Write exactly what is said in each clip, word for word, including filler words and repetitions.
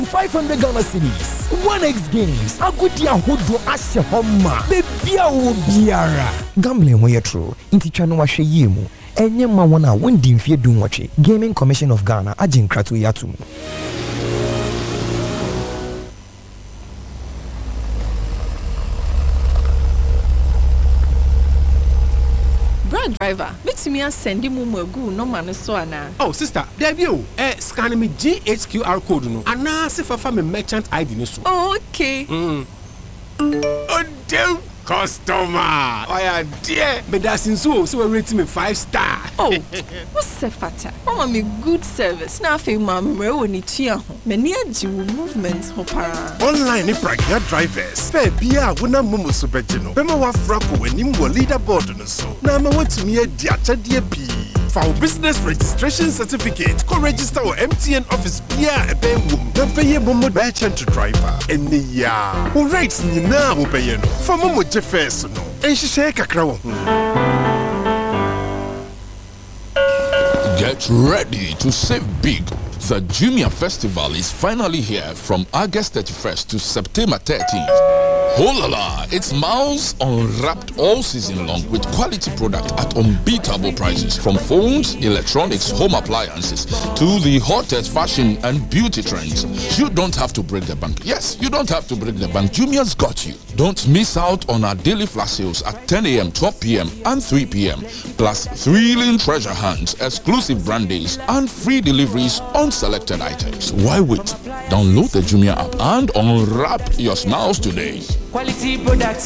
five hundred Ghana cedis. one x games. Agudi ahodo asye homa. Bebia wo biara. Gambling ho ye true. Inti chano wa hwe yie mu. Enye ma wona wondi mfie dum wache. Gaming Commission of Ghana agin kratu yatum. Brad driver, meet me and send him a good no man so ana. Oh sister, there you eh scan me G H Q R code no. Ana se fa fa me merchant I D no so. Oh, okay. Mm. Oh damn customer. Oh yeah, dear. But that's in so so rate me five star. Oh, what's the fata? Mama me good service. Na fe mam me woni tua ho. Me ne agi movement ho para. Online ni pragya drivers. Fe bia wona momo so beje no. Be ma wa fra ko wanim wo leaderboard no so. Na ma watumi adi achade pi. For business registration certificate, go register with M T N office bia ebe wum. Na pay momo merchant driver. Eni ya. Wo rights ni na wo pay no. For momo je first no. Enhihye kakra wo ho. Get ready to save big. The Jumia Festival is finally here from August thirty-first to September thirteenth. Oh la la, it's Miles Unwrapped all season long with quality product at unbeatable prices. From phones, electronics, home appliances to the hottest fashion and beauty trends. You don't have to break the bank. Yes, you don't have to break the bank. Jumia's got you. Don't miss out on our daily flash sales at ten a m, twelve p m and three p m Plus thrilling treasure hunts, exclusive brand days and free deliveries on selected items. Why wait? Download the Jumia app and unwrap your smiles today. Quality products.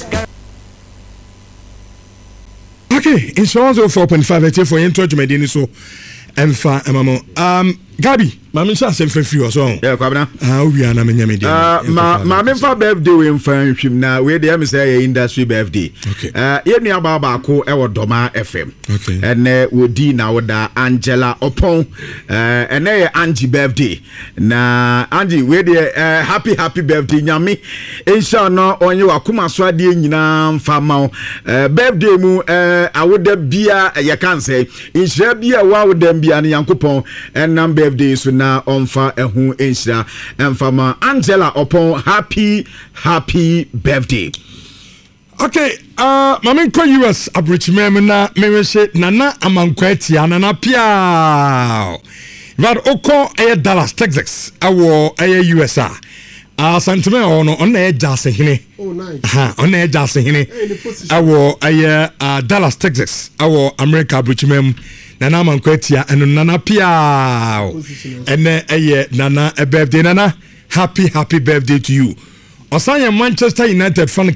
Okay, insurance of four point five for your judgment so emfa emamo. Um Gabi, mama sha sem free or so. Yeah, kwabna. Ah, we are na menya me dey. Ah, ma ma me fa birthday we mfa hwim na we dey am say industry birthday. Okay. Ah, ye nua ba ba ko e wo Doma F M. Okay. Ene wodi na woda Angela Opon. Eh, ene ye Angie birthday. Na Angie we dey happy happy birthday nyame. Insha no onye wakoma so ade nyina mfa ma. Eh, birthday mu eh awoda bia ye kan say. Insha bia wa woda bia ne Yankopon enam birthday so na onfa ehu enhira emfama Angela upon happy happy birthday. Okay, uh mama ko U S abrichmem na mewehye nana amankwatia nana pia. Vad oko e Dallas Texas awo e U S A. Ah santime ono on e jase hene. Oh nice. Ha on e jase hene. Awo e Dallas Texas awo America abrichmem nana mankwatia eno nana pia ene eye nana a birthday nana happy happy birthday to you. Osanya Manchester United fan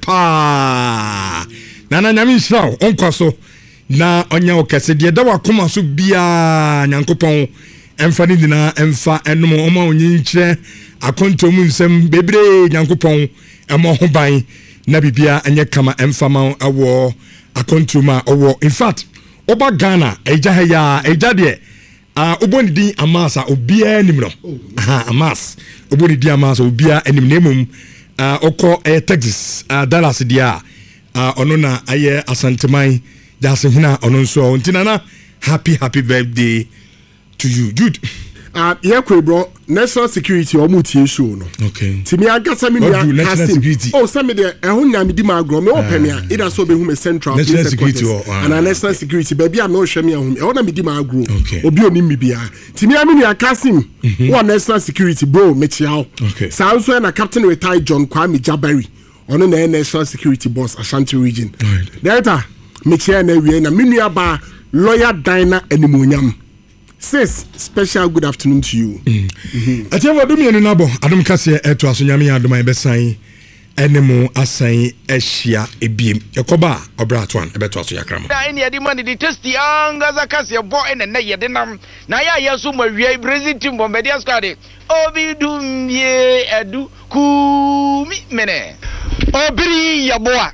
kesepa nana nyame shraw onkwaso na onya okese de da wakoma so bia Nyankopon emfa ni dina emfa enom oma onyinkire akontomu nsem bebre Nyankopon emo ho ban na bibia enye kama emfa ma awo akontoma owo. In fact Oba Ghana eja ya eja de ah oboni din amasa obia enim no aha amas oboni din amasa obia enim nemum ah okọ e Texas ah Dallas dia ah ono na aye asanteman jasehina ono nso ntina na happy happy birthday to you Jude. Ah yeah bro national security omutie show no. Okay. Timi agasa mi nia national security. Oh say me de ehun nya me di magro me open me ida so be hu me central national security and a national security baby am no hwe me ehun ehun na me di magro. Okay. Obi oni mi bia. Timi ami nia Kasim one national security bro me chia. Okay. Sa also na captain retired John Kwame Jabari ono na national security boss Ashanti region. Right. Delta me chia na wie na me nua ba lawyer Dina Animonyam. Sis, special good afternoon to you. Atiwa do me nabo adom kase eto aso nyame adom ai besan enemo asan ehia ebiem yakoba obra to an ebeto aso yakrama da ene yedi mani di testi anga za kase bo ene na yede nam na ya yesu ma wie Brazil team bo media squad obi dum ye edu ku mi mene obiri yaboa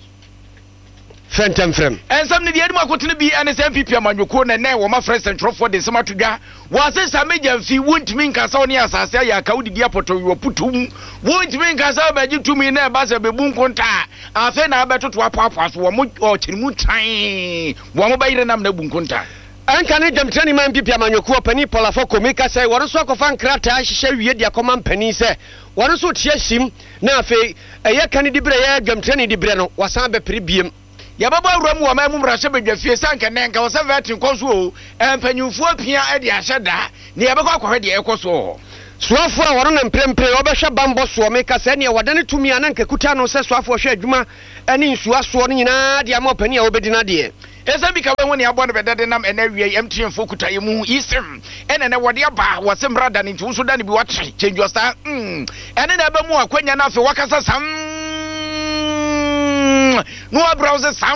Fentem frem. And some of the Edma Cotton be an S M P P Manuko and now my friends and for the Samatuga was this a major fee won't mean Casonia Sasaya Kaudi Diapoto you put whom won't mean Casaba to me near Basa Beboom Conta. I think I better to a papas or Chimutai. One by the name of Bunconta. anka ne jamtrani man pipia manyoku pani polafo komika sɛ wɔre so akɔfa nkrata hyehyɛ wie de akɔma mpani sɛ wɔre so tia him na afei ɛyɛ kan di brɛ yɛ jamtrani di brɛ no wasan bɛpere biem yababa awura mu wa ma mu mrahye badwafie sanka ne nka wɔsɛ vetin kɔso o empanyumfo pia e de ahyɛ da ne yabɛkɔ akɔhwɛ de ɛkɔso soafo a wɔre na mprempre wɔbɛhwɛ bambɔ so meka sɛ ne wɔdane tumi ananka kuta no sɛ soafo hwɛ adwuma ani nsuwa so no nyinaa de ama pani a wɔbɛdi na deɛ esa bi ka we ne abɔ ne bedade nam ena wie M T N fo kuta yemu isem ena ne wode aba wase mrada ne ntu so da ne bi watre change your star mm ena na ba mu akwanya na afi wakasa sam no browser sam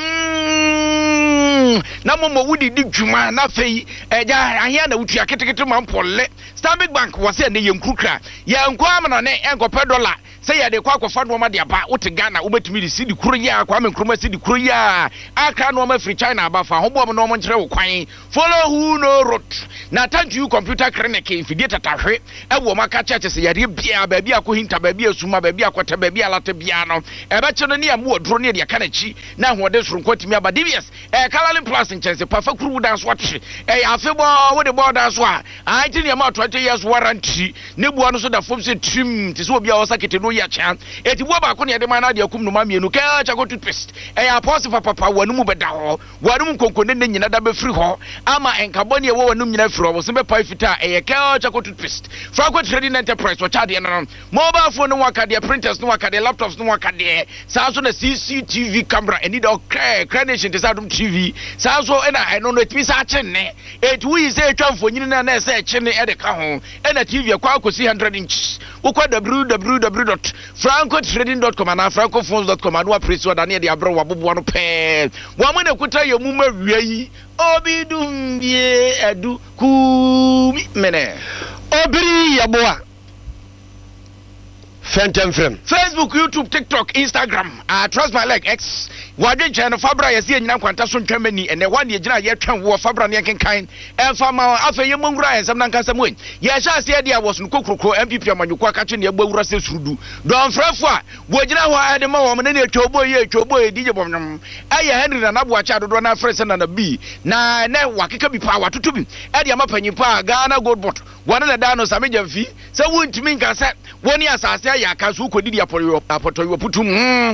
na mo mo wudi di dwuma na fei eja ahia na wutua ketekete man polle Stanbic Bank wase ne yenkukra yenko amana ne enkope dollar say ya de kwa akɔfa no ma de aba wote Ghana wobetumi de sidi kuro ya kwa me nkroma sidi kuro ya aka no ma free China aba fa ho bom no mo nkyere wo kwan follow who no route na thank you computer clinic infidie tatahwe e wo maka church say ya de bia ba bia ko hinta ba bia suma ba bia kwata ba bia lata bia no e be che no ne ya mo odro ne de aka na chi na ho de soro kwatimi aba D B S e Caroline Plus nkyɛnse pa fa kuru dan so atwe e afebo wo de border so a I think ya ma twenty years warranty ne bua no so da fom se trim ti so bia wo sakete no ya chan eti bo ba ko ne de man na de akum no ma mienu ka cha go toothpaste e ya pause papa papa wanu mu beda ho wanu mu konkone ne nyina da be free ho ama enkabo ne wo wanu nyina free ho so be pa fita e ya ka cha go toothpaste Franco Trading Enterprise wo cha de no mobile phone no waka de printers no waka de laptops no waka de sa so na C C T V camera eni da okay credential de sadum T V sa so e na eno no etimi sa chen ne eti wi se twamfo nyini na na se chen ne e de ka ho e na T V kwa akosi one hundred inches wo kwa w w w dot franco trading dot com and francophones dot com and wa press wa dane de abro wabobo no pe wa mo na kuta ye mu ma wiai obi dum bie edu ku mene obiri yaboa Phantom Film Facebook, YouTube, TikTok, Instagram, uh, Trust My Leg X. Wadwe channel Fabra yesi nyina kwanta so ntwamani ene wan ye gina ye twan wo Fabra ne kenkan emfa ma afa ye mongura ensam na nkasa mwen ye sha se dia was no kokrokro M P P amanyukwa ka che ne gbawura se surudu don frefo a wo gina ho ade ma wo ne ne twobo ye twobo ye dije bomnom aye Henry na nabo acha dodo na frese na na bi na ne wakeka bi pa watoto bi ade amapanyi pa Ghana Gold Bot wana na dano sameja fi se wontimi nkasa woni asase ya kaso kodidi apoyo apotoyo putum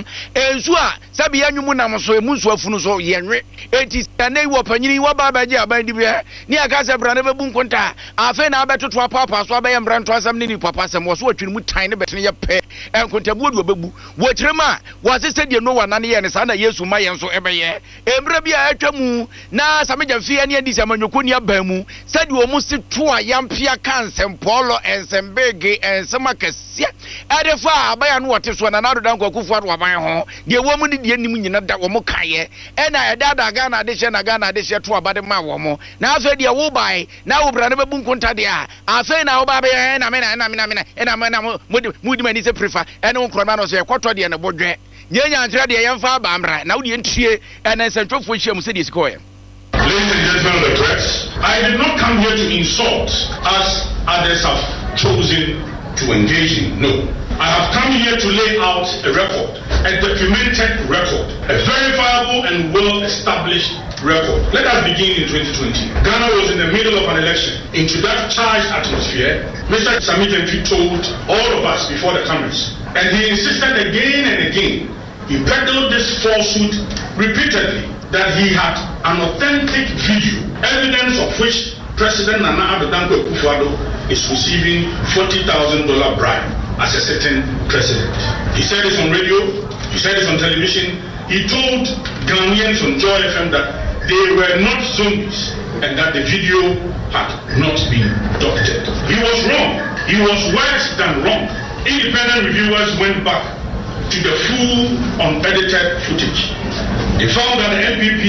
ensu a sabi yanwum nam so emu nso afunu so yenwe enti sanai wo panyini wo baba je abandi bia ni akase bra na bebu nkonta afa na abetoto papa so abaye mbranto asam ni papa asam wo so atwini mu tan ne betene ye pe enkonta bu odu bebu wo kirema wo sese de no wana ne ye ne sa na Yesu ma ye nso ebeye embra bia atwamu na sameja fi ane adi samanyoko ni abamu sadi wo mu se to a yampia kansem polo ensembege ensema kasia adefa abaya no wote so na na do dan kwakufu ado aban ho de wo mu ni de nim nyina da wo mu kaye e na eda da Ghana de hye na Ghana de hye to abade ma wo mo na afa de wo bai na wo bra na bebu nkonta de a afa na wo ba be na me na na me na me na me na mudi mani se prefer e no kroma no so e kwoto de na bodwe nyenya ntra de yemfa ba amra na wo de ntie e na sentofo hye mu se de sikoye. Ladies and gentlemen of the press, I did not come here to insult as others have chosen to engage in. No. I have come here to lay out a record, a documented record, a verifiable and well-established record. Let us begin in twenty twenty. Ghana was in the middle of an election. Into that charged atmosphere, Mister Sami Temfi told all of us before the cameras, and he insisted again and again, he peddled this falsehood repeatedly, that he had an authentic video, evidence of which President Nana Addo Dankwa Akufo-Addo is receiving forty thousand dollars bribe as a certain president. He said this on radio, he said this on television, he told Ghanaians on Joy F M that they were not zombies and that the video had not been doctored. He was wrong. He was worse than wrong. Independent reviewers went back to the full unedited footage. They found that the M P P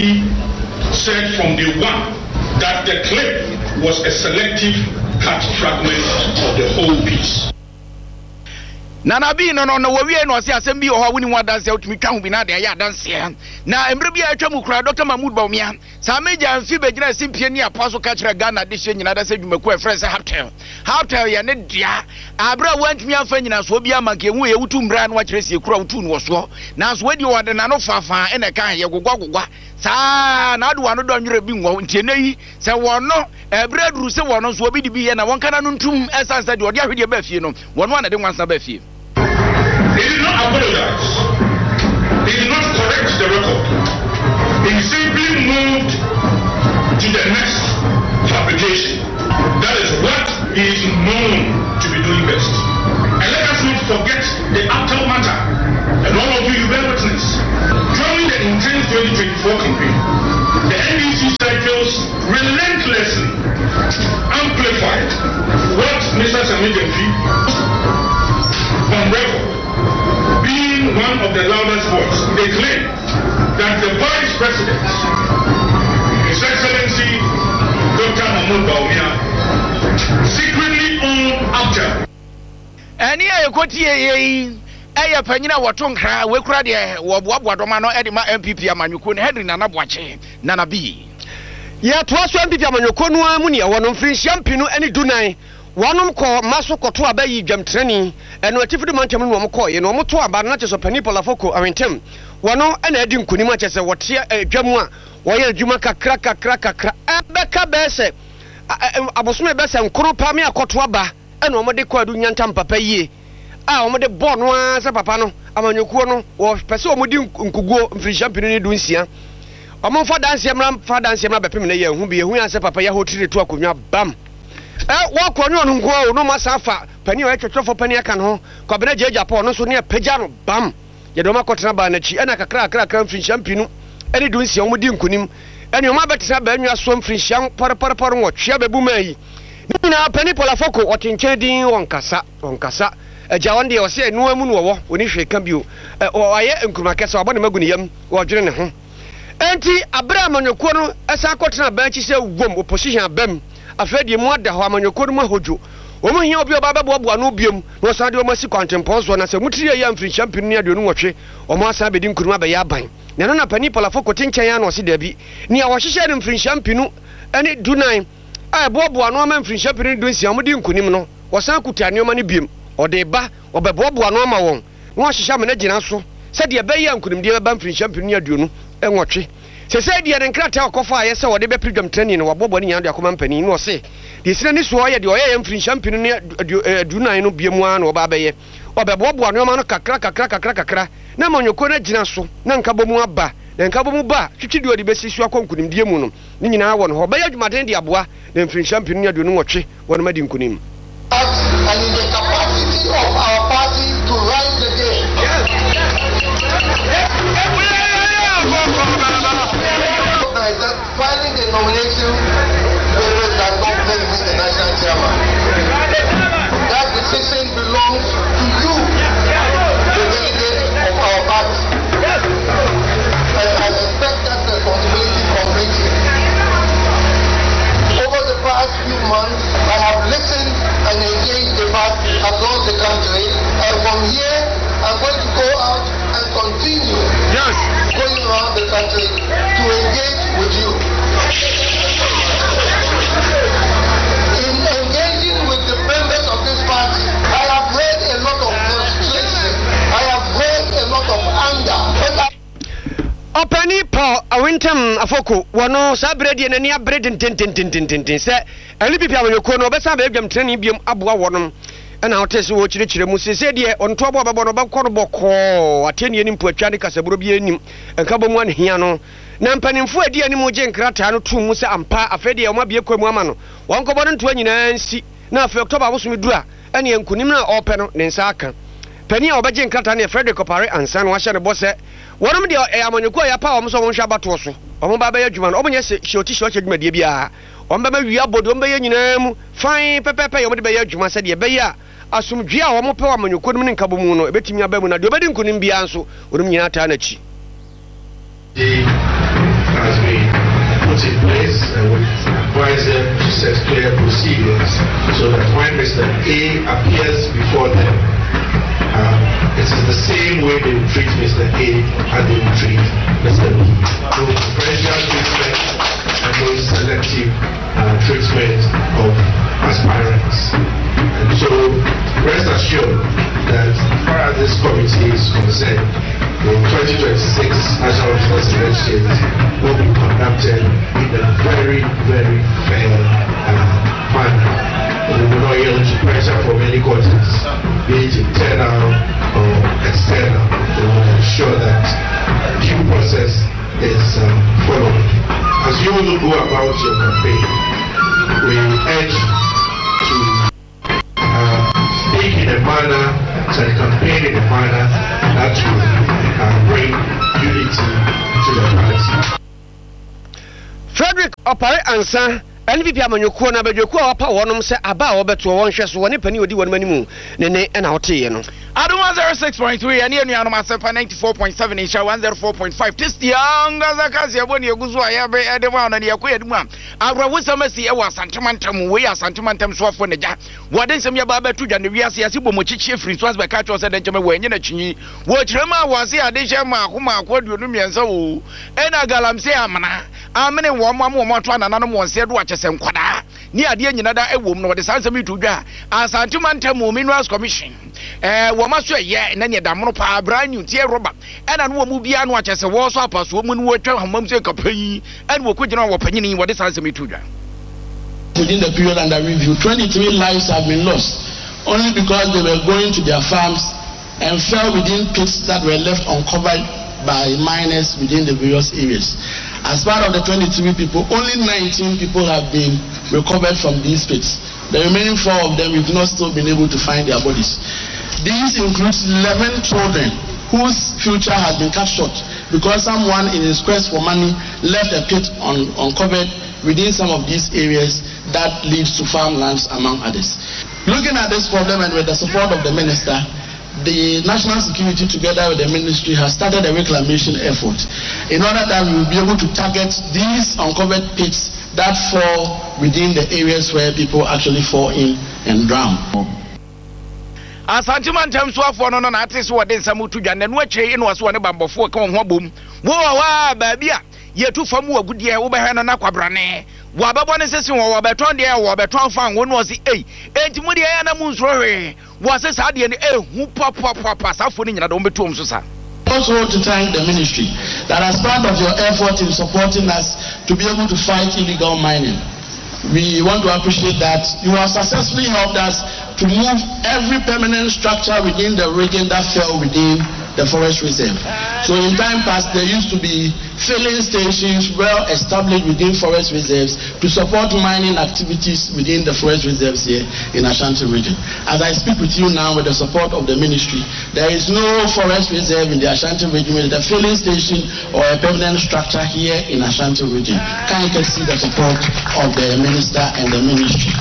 said from day one that the clip was a selective cut fragment of the whole piece. Nana bi no no no we no se asem bi o ha woni wa danse utumi twa ho bi na de ya danse na emre bi atwa mu kura Doctor Mahmoud Bawumia sa meja mfi begina simpie ni apaso ka kire Ghana de hye nyina da se dwumaku e frese Haptel Haptel ye ne dia abra wantumi afa nyina so bi amanke hu ye wutu mbra no wa kire sie kura wutu no so na so wadi o de na no fafa e na kan ye gogwa gogwa saa na ade wano do nwere bi ngo ntie na yi se wono ebre duru se wono so obi di bi ye na won kana no ntum esanse de ode ahwede ba fie no wono ana de nwansa ba fie. He did not apologize. He did not correct the record. He simply moved to the next fabrication. That is what he is known to be doing best. And let us not forget the actual matter. And all of you, you bear witness. During the intense twenty twenty-four campaign, the N D C cycles relentlessly amplified what Mister Samidefi on record, being one of the loudest voices, they claim that the vice president, His Excellency Doctor Mahmoud Bawumia, secretly owned after. Any I quote ye. Eya panyina woto nkra we kura de wo boaboa doma no e de ma M P P amanyuko ne Henry Nana Boache Nana bi ya to aso M P P amanyuko no amu ne wono mfrinhyia mpinu ene dunan wonom ko maso koto abayi dwamtrani eno atifidi mantem no omko ye no omto aba na cheso pani polafoko awentem wono ena adi nkunim a chese wote adwamu a woye adwuma kakra kakra kakra abeka bese abosome bese nkoro pa me akoto aba ena omde ko adu nyantam papa yie ah omde bo no a se papa no amanyuko no wo pese omudi nkuguo mfrinhyia mpinu ne dunsia omo fa danse mra fa danse mra bepem na ye hu bi ye hu ya se papa ya hotire to akonwa bam eh wo konyo no nko o no masafa pani o etwetwefo pani aka no ko bena jeja pa no so ne pagya no bam ye do makotena ba na chi ena kakra kakra kakra mfrinhyia mpinu ene dunsia omudi nkunim ene o ma betena ba anwa so mfrinhyia por por por wo twia bebu mai na pani polafoko otinchen din wonkasa wonkasa eja wonde o se enu amu no wo oni hwe ka bio o aye nkuruma kesa obone maguni yam wo dwere ne ho enti abra amanyoko no esa akotena ba chi se wom opposition abam afedie mu ada ho amanyoko no mahojo o mo hia obi oba beboaboa no biom no sa de o masi kwantempo so na se mutiri ya mfiri champion ne aduonu nwotwe o mo asa bedi nkuruma ba ya ban ne no na pani polafoko tinchen ya no se dabi ni a wo hyehye ne mfiri champion ene dunan a boaboa no ma mfiri champion ne dunsia mo di nkunim no wo san kutane o ma ne biom ode ba obeboaboa no ma won no hyehye ma na gina so se de be ya nkunim de ba mfiri champion ne aduonu enwotwe se se de nkrata akofa aye se wode be pridom training no wabobo ne nyando akoma mpani no se de sine ni so oye de oye mfiri champion ne adunan no biemu a no oba beye obeboaboa no ma no kakra kakra kakra kakra na manyoko na gina so na nkabomu aba na nkabomu ba twitwidi odi be sisu akonkunim die mu no ni nyina won ho be adwumaden de aboa na mfiri champion ne aduonu nwotwe won ma di nkunim. And in the capacity of our party to rise the day. Yes. That filing the nomination papers does not make me the national chairman. That decision belongs to you, the delegates of our party. And I expect that responsibility completely. Over the past few months, I have listened and engaged the party across the country, and from here, I'm going to go out and continue yes. going around the country to engage with you. In engaging with the members of this party, I have heard a lot of frustration. I have heard a lot of anger. But I Opani Paul Awintem Afoko wano sa bredi na nia bredi tin tin tin tin tin tin se eli pipia amanyoko no obesa ba edwam training biom aboa wonom na hotese wo chirechire mu se se de onto abo abo no ba kɔ no bɔkɔ ateni anim po atwa ne kasaburo bi anim enka bomu an hia no na mpanimfo adi anim gye nkrata no tum mu se ampa afede o ma bie kwamu ama no wonko bɔ no nto anyina nsi na afi October abosom dura ene enkunim na ɔpɛ no ne nsa aka pani a obegye nkrata ne Frederick Opare ansa no ahye ne bɔse wonom de amanyoko ya pa o mso won hwa bato so o mo ba ba adwuma no o monye se shoti shoti adwuma de bia o mba ma wi abodo o mba ye nyina mu fine pepepe yo mo de ba ye adwuma se de be ya asumdwe a o mo pe wa amanyoko no ne nkabomu no ebetimi aba mu na de obedi nkunim bia nso wonom nyina ta na chi has been put in place and we advise them to set clear procedures so that when Mister A appears before them, uh, it is the same way they will treat Mister A as they will treat Mister B. No preferential treatment and no selective uh, treatment of aspirants. And so rest assured that as far as this committee is concerned, the twenty twenty-six National Sports Elections will be conducted in a very, very fair uh, manner. We will not yield to pressure from any quarters, be it internal or external. We will ensure that due process is uh, followed. As you will go about your campaign, we urge to uh, speak in a manner, to campaign in a manner that will uh, bring unity to the party. Frederick Opare Ansa. N V P amanyɔkuo na abadwakuo a wapa wɔnom sɛ aba a wɔbɛto wɔn hwɛ so wɔne pani odi wɔn manimu ne ne ɛna wɔteɛ no Ado one oh six point three and you know myself ninety-four point seven in show one oh four point five this young as a kasi aboni eguzu ayabe edema na ya kwe eduma agro wusamasi e wa santimantam we ya santimantam so afo neja wode nsem ya ba betu dwa ne wiase ase bomo chichie free so as be ka cho se de cheme we enye na chinyi wo kirema wase ade hye ma akoma akodu no miensa wo ena galamse amana amene wo mo mo to anana no mo nse do akyese nkwada ni ade nyina da ewom no wode sansem itu dwa asantimantam minerals commission eh womaso ye na ne da mono pa brand new tie roba ena no mu bia no akyese wo so apaso mu no wotwa hamam se kapanyi ena wo kugina wo panyini wode sansem itu dwa. Within the period under review, twenty-three lives have been lost only because they were going to their farms and fell within pits that were left uncovered by miners within the various areas. As part of the twenty-three people, only nineteen people have been recovered from these pits. The remaining four of them we've not still been able to find their bodies. These include eleven children whose future has been cut short because someone in his quest for money left a pit un uncovered within some of these areas that leads to farmlands among others. Looking at this problem and with the support of the minister, the national security together with the ministry has started a reclamation effort in order that we will be able to target these uncovered pits that fall within the areas where people actually fall in and drown. Asantiman tam so afo no no na ate so wode nsamu tu dwa nanu akyei eno so ne bambofo ka ho abom wo wa ba bia yetu famu agudie wo behwe no na kwabrane wo ababo ne sesi wo beton de wo beton fan wo no si ei entimu de ya na mu nsoro hwe wo se sa de ne ehu papa papa safo ni nyina do betom so sa. Also to thank the ministry that as part of your effort in supporting us to be able to fight illegal mining. We want to appreciate that you have successfully helped us to move every permanent structure within the region that fell within the forest reserve. So in time past, there used to be filling stations well established within forest reserves to support mining activities within the forest reserves here in Ashanti region. As I speak with you now with the support of the ministry, there is no forest reserve in the Ashanti region with a filling station or a permanent structure here in Ashanti region. Can you see the support of the minister and the ministry?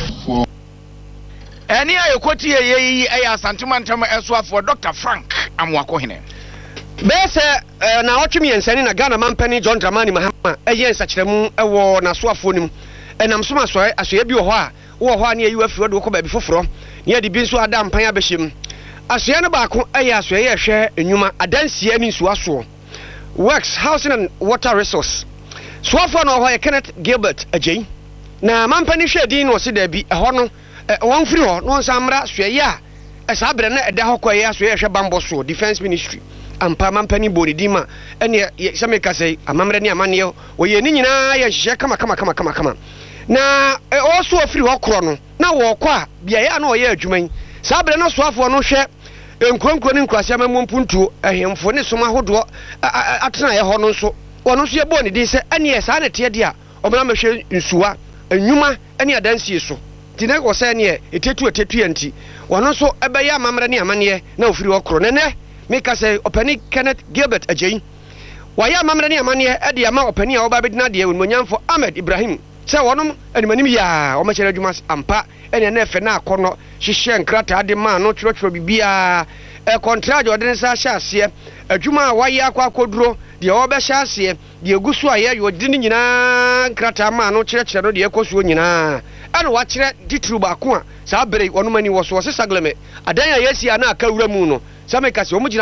Any ayokoti ye aya santimantam eswa for Doctor Frank Amwakohene. Bese na otwemi ensani na Ghana mampani John Dramani Mahama eye nsakiremu ewo na soafo nim enam so masoe asoe bi wo ho a wo ho a ne ayi afiro de wo ko ba bi foforo ne ade bi nso ada mpan abehiem asoe ne baako eye asoe ye hwe enwuma adansie ni nsu aso Works Housing and Water Resource soafo no ho ye Kenneth Gilbert Ajay na mampani hwe din no se da bi eho no one free ho no samra soe ya esa bre na eda hokɔ ya soe hwe bambo so Defense Ministry ampa mampani boni dima ene semeka sei amamre ne amane wo ye ni nyina ye hye kama kama kama kama kama na o so free ho kro no na wo kɔ a bia ya na o ye adwuman sa bre na so afo no hwe enkronkro ni nkrase amammu mpuntuo ehemfo ne soma hodo atena ye ho no nso wono so ye boni din se ene ye sa na te de a omna mahwe nsuwa enwuma ene adansie so tina ko se ne etetu etetu anti wono so ebe ya amamre ne amane na ofiri ho kro ne ne Mika say Openi Kenneth Gilbert Ajay. Waya mamrani amani e de ama openi a oba bedina de wonmonyamfo Ahmed Ibrahim. Se wonom animanim ya o machere adwuma ampa ene na efe na akono hihye nkrata ade ma no twirotwiro bibia e contract ode nsa hye ase adwuma a waya akwa akoduro de oba hye ase de egusu aye yodi ni nyina nkrata ma no kyerɛkyerɛ no de ekosuo nyina ana wa kyerɛ titru ba ko a sa bere wonom ani wo so wo sesagleme adan ya yesi ana akawura mu no As I formally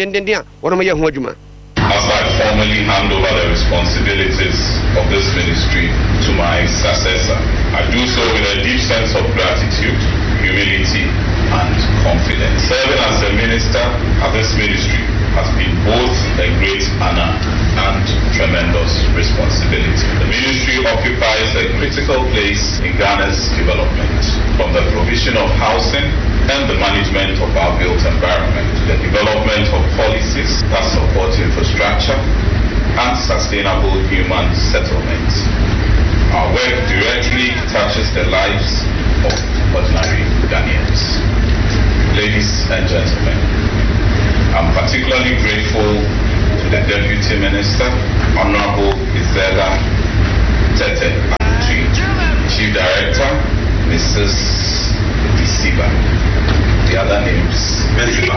hand over the responsibilities of this ministry to my successor, I do so with a deep sense of gratitude, humility, and confidence. Serving as the minister of this ministry has been both a great honor and tremendous responsibility. The ministry occupies a critical place in Ghana's development, from the provision of housing and the management of our built environment, the development of policies that support infrastructure and sustainable human settlement. Our work directly touches the lives of ordinary Ghanaians. Ladies and gentlemen, I'm particularly grateful to the Deputy Minister, Honorable Isela Tete Antwi, Chief Director, Missus Disiba. The other names, Mesiba.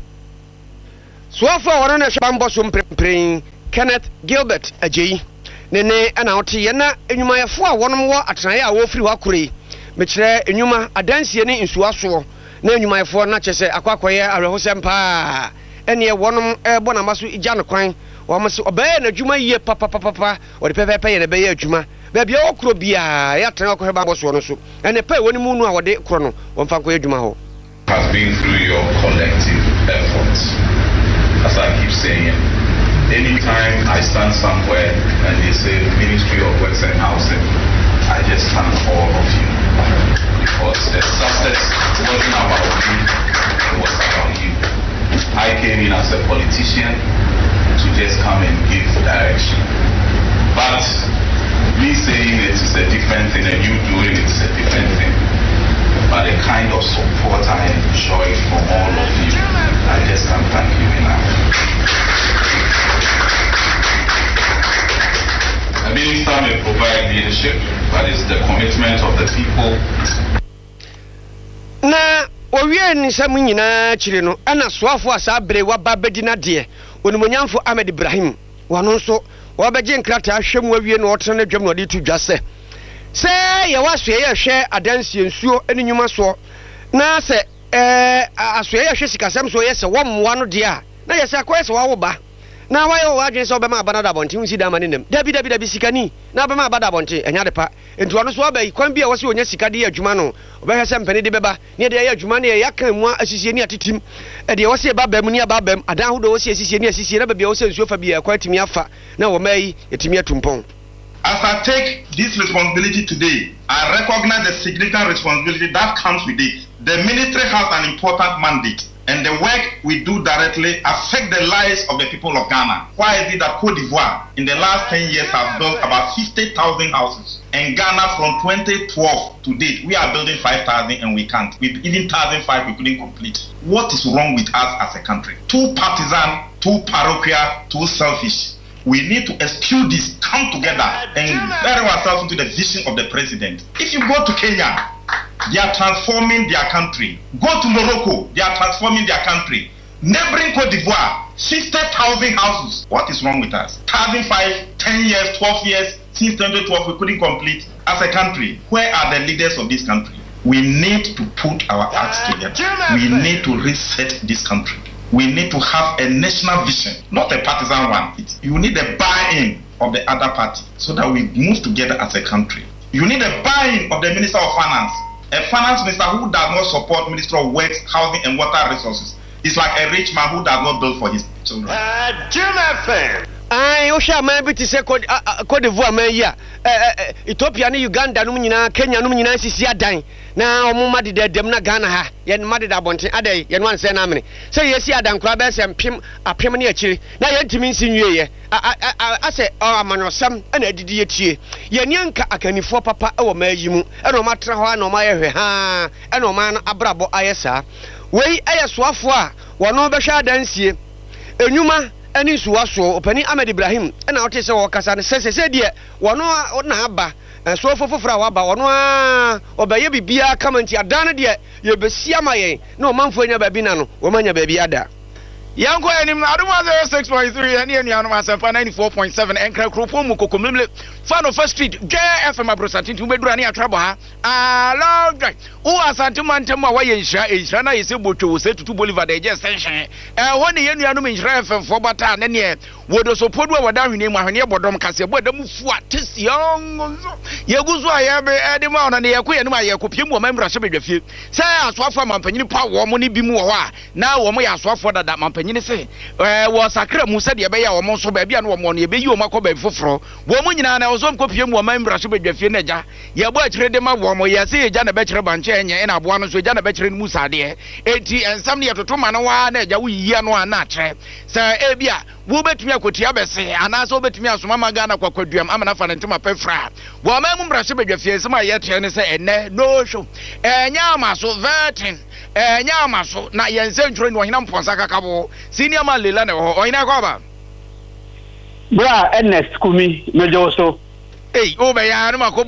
So far, we're on a Shabambo praying Kenneth Gilbert Ajayi. Nene and out Yena, and you might have one more at Naya Wofri Wakuri. Mitre, and you ma a dance in Suaso. Name you my four natches a quaquaya a rehosempa. And ye one of Bonamasu Ijano Quine, or must obey a Juma ye papa papa, or the Pepe pay and a bay Juma. Baby Okrobia, Yatanako, and a pay one moon our day chrono, one Fanko Jumaho. Has been through your collective efforts. As I keep saying, anytime I stand somewhere and they say Ministry of Works and Housing, I just thank all of you. Because the success wasn't about me, it was about you. I came in as a politician to just come and give direction. But me saying it is a different thing and you doing it is a different thing. But the kind of support I enjoy from all of you, I just can't thank you enough. The minister may provide leadership, but it's the commitment of the people. Na owie ni samu nyina chire no ana soafo asa bre wa babedina de onimonyamfo Ahmed Ibrahim wano nso wabeje nkrata ahwem wawie no otene dwam no de tu dwase se ye waso ye hwe adansie nsuo eninyuma so na se eh aso ye hwe sikasem so ye se womwa no de a na ye se akoye se wawo ba na wayo wadwen se obema abana da bonti unsi da manenem dabi dabi dabi sikani na obema abada bonti enya de pa enti ono so abai kwan bia wose onya sika de adwuma no obehwe se mpani de beba ne de ya adwuma ne ya kan mu asisie ni atitim e de wose ba bam ni aba bam adan ho do wose asisie ni asisie na ba bia wose nsuo fa bia kwa timi afa na wo mai etimi atumpon. As I take this responsibility today, I recognize the significant responsibility that comes with it. The ministry has an important mandate, and the work we do directly affect the lives of the people of Ghana. Why is it that Cote d'Ivoire in the last ten years has built about fifty thousand houses, and Ghana from twenty twelve to date we are building five thousand and we can't. With even one thousand five we couldn't complete. What is wrong with us as a country? Too partisan, too parochial, too selfish. We need to eschew this, come together and bury ourselves into the vision of the president. If you go to Kenya, they are transforming their country. Go to Morocco, they are transforming their country. Neighboring Cote d'Ivoire, sixty thousand houses. What is wrong with us? one thousand five, ten years, twelve years, since twenty twelve we couldn't complete as a country. Where are the leaders of this country? We need to put our acts together. We need to reset this country. We need to have a national vision, not a partisan one. You need a buy-in of the other party so that we move together as a country. You need a buy-in of the Minister of Finance, a finance minister who does not support Minister of Works, Housing and Water Resources. It's like a rich man who does not build for his children. Uh, Ai osha man bi ti se Cote d'Ivoire man ya eh Ethiopia ni Uganda no nyina Kenya no nyina sisi adan na omo ma de dem na Ghana ha ye ma de da bonten adai ye no anse na amene se ye si adan kura be se mpem apem ne akiri na ye ntimi nsi nwie ye ase amanosam na adidi etie ye nyanka akanifo papa e wo ma yi mu e no ma tra ho na ma ye hwe ha e no ma abrabo ayesa wei ayesoafo a wono be hwa adansie enyuma ani suwaso opani Ahmed Ibrahim na wote se wo kasa ne sese se de wono na aba so fofofra wa aba wono a obaye bibia kamanti adana de ye besia mayen na o manfo anya ba bi na no wo manya ba bi ada yanko enim na adom zero six point three ene enuanu asempa ninety-four point seven enkra kropo mu kokomlemle fan of first street J F M abrosantin tu bedura ne atrabo ha alo dai o asante mantem a waye nhira nhira na yese botwo se tutu Bolivar de je senhyen eh ho ne yenuanu me nhira F M fo bata ne ne wodo so podu a wada hwene mu ahwene bodom kase bodam fu atesion yeguzu aye be ede ma ona ne yekoye ne ma yekopie mu o mamra hye bedwafie se asoafo mampanyini pa wo mo ne bi mu wo a na wo mo ya asoafo dada mampanyini panyine sɛ ɛɛ wɔ sakra mu sɛ deɛ ɛbɛyɛ a wɔn nso baabi a no wɔn no yɛbɛyi wɔn akɔ baabi foforɔ wɔn mu nyinaa na wɔn nkɔ pie mu wɔn mmra so badwa fie na agya yɛbɔ akyire de ma wɔn yɛ sɛ agya na bɛkyerɛ bankyɛ ɛnyɛ ɛna aboa no so agya na bɛkyerɛ no mu sadeɛ eti nsɛm no yɛtoto ma no waa na agya woyiyi ano a na akyerɛ sɛ ebi a wobɛtumi akotia bɛse anaasɛ wobɛtumi asoma ma Ghana kwakwaduam ama na fa ne ntoma pɛfra wɔn mu mmra so badwa fie nsɛm a yɛteɛ ne sɛ ɛnɛ no show ɛnyɛ ama so vertin ɛnyɛ ama so na yɛnsɛ ntwerɛ ni ɔhena mpɔnsa kakabo senior man lela na ɛwɔ hɔ ɔhena kɔ aba bra Ernest Kumi mejo so ei o bɛyɛ ano makɔ